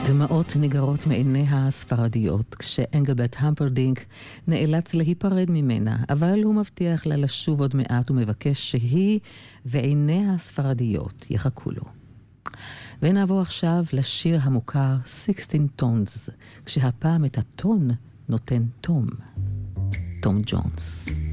דמעות ניגרות מעיניה הספרדיות, כשאנגלברט המפרדינק נאלץ להיפרד ממנה, אבל הוא מבטיח לה לשוב עוד מעט ומבקש שהיא ועיניה הספרדיות יחכו לו. ונעבור עכשיו לשיר המוכר 16 טונס, כשהפעם את הטון נותן תום ג'ונס.